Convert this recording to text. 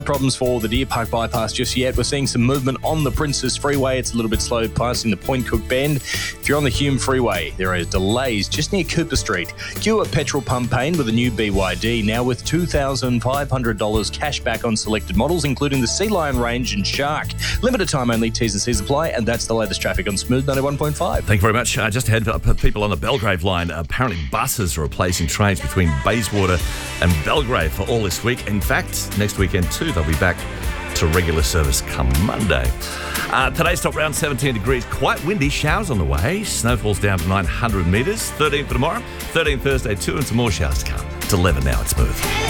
problems for the Deer Park bypass just yet. We're seeing some movement on the Princess Freeway. It's a little bit slow passing the Point Cook Bend. If you're on the Hume Freeway, there are delays just near Cooper Street. Queue at Petrol Pump Payne with a new BYD, now with $2,500 cash back on selected models, including the Sea Lion range and Shark. Limited time only, T's and C's apply, and that's the latest traffic on Smooth 91.5. Thank you very much. Just ahead, people on the Belgrave line, apparently buses are replacing trains between Bayswater and Belgrave for all this week. In fact, next weekend too, they'll be back to regular service come Monday. Today's top around 17 degrees, quite windy, showers on the way, snowfall's down to 900 metres, 13 for tomorrow, 13 Thursday too, and some more showers to come. It's 11 now, it's Smooth.